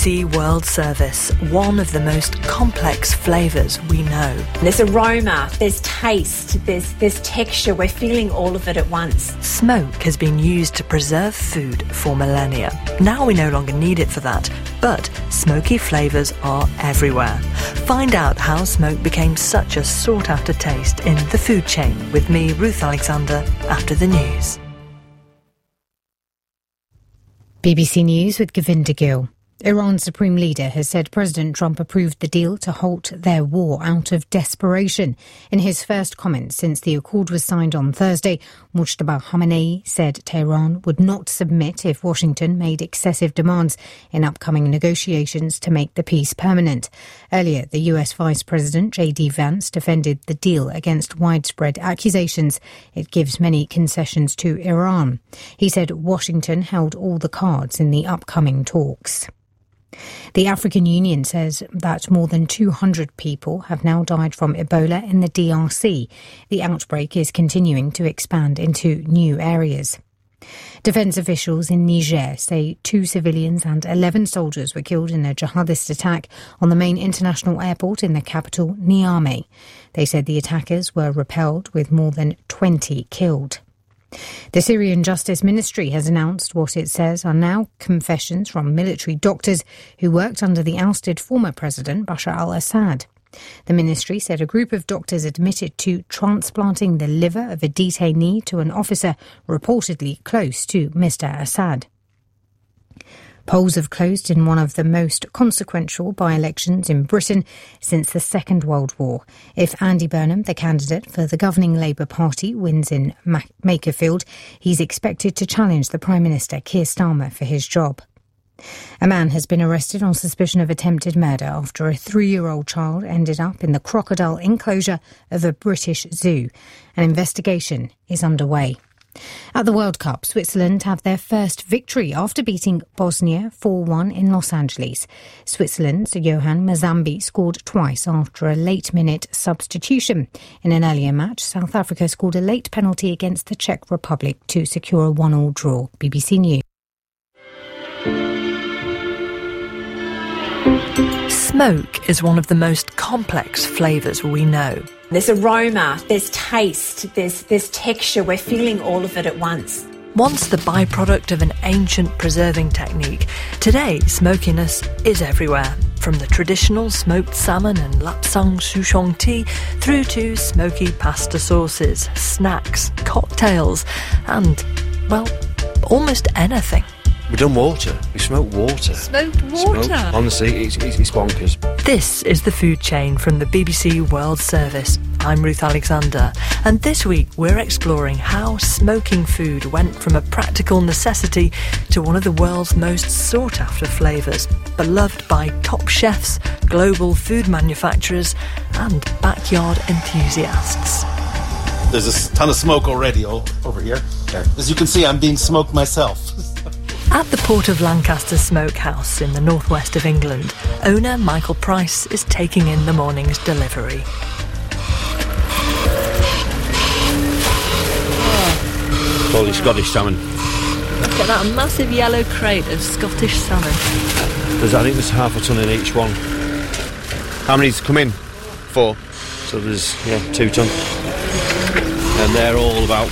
BBC World Service, one of the most complex flavours we know. There's aroma, there's taste, there's texture. We're feeling all of it at once. Smoke has been used to preserve food for millennia. Now we no longer need it for that, but smoky flavours are everywhere. Find out how smoke became such a sought-after taste in the food chain with me, Ruth Alexander, after the news. BBC News with Govinda Gill. Iran's supreme leader has said President Trump approved the deal to halt their war out of desperation. In his first comments since the accord was signed on Thursday, Mujtaba Khamenei said Tehran would not submit if Washington made excessive demands in upcoming negotiations to make the peace permanent. Earlier, the US Vice President J.D. Vance defended the deal against widespread accusations it gives many concessions to Iran. He said Washington held all the cards in the upcoming talks. The African Union says that more than 200 people have now died from Ebola in the DRC. The outbreak is continuing to expand into new areas. Defence officials in Niger say 2 civilians and 11 soldiers were killed in a jihadist attack on the main international airport in the capital, Niamey. They said the attackers were repelled with more than 20 killed. The Syrian Justice Ministry has announced what it says are now confessions from military doctors who worked under the ousted former president Bashar al-Assad. The ministry said a group of doctors admitted to transplanting the liver of a detainee to an officer reportedly close to Mr. Assad. Polls have closed in one of the most consequential by-elections in Britain since the Second World War. If Andy Burnham, the candidate for the governing Labour Party, wins in Makerfield, he's expected to challenge the Prime Minister Keir Starmer for his job. A man has been arrested on suspicion of attempted murder after a 3-year-old child ended up in the crocodile enclosure of a British zoo. An investigation is underway. At the World Cup, Switzerland have their first victory after beating Bosnia 4-1 in Los Angeles. Switzerland's Johan Mazambi scored twice after a late-minute substitution. In an earlier match, South Africa scored a late penalty against the Czech Republic to secure a 1-1 draw. BBC News. Smoke is one of the most complex flavours we know. There's aroma, there's taste, there's texture. We're feeling all of it at once. Once the byproduct of an ancient preserving technique, today smokiness is everywhere. From the traditional smoked salmon and lapsang souchong tea through to smoky pasta sauces, snacks, cocktails and, well, almost anything. We've done water. We smoked water. Smoked water? Honestly, it's bonkers. This is The Food Chain from the BBC World Service. I'm Ruth Alexander, and this week we're exploring how smoking food went from a practical necessity to one of the world's most sought-after flavours, beloved by top chefs, global food manufacturers and backyard enthusiasts. There's a ton of smoke already over here. As you can see, I'm being smoked myself. At the Port of Lancaster Smokehouse in the northwest of England, owner Michael Price is taking in the morning's delivery. Holy Scottish salmon. Look at that massive yellow crate of Scottish salmon. I think there's half a tonne in each one. How many's come in? 4. So there's, 2 tonne. And they're all about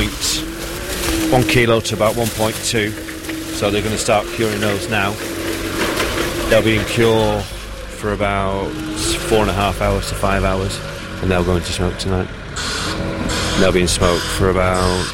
1 kilo to about 1.2. So they're going to start curing those now. They'll be in cure for about 4.5 hours to 5 hours, and they'll go into smoke tonight. They'll be in smoke for about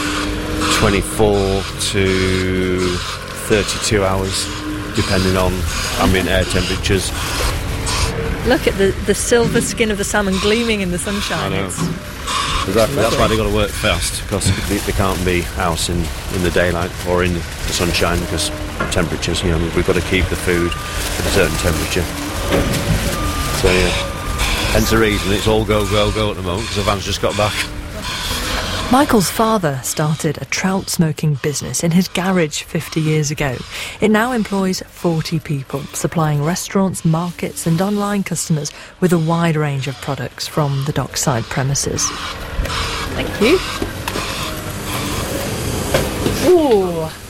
24 to 32 hours, depending on ambient air temperatures. Look at the silver skin of the salmon gleaming in the sunshine. I know. Exactly. That's why they've got to work fast, because they can't be out in the daylight or in the sunshine, because temperatures, we've got to keep the food at a certain temperature. So, hence the reason it's all go, go, go at the moment, because the van's just got back. Michael's father started a trout smoking business in his garage 50 years ago. It now employs 40 people, supplying restaurants, markets and online customers with a wide range of products from the dockside premises. Thank you. Ooh.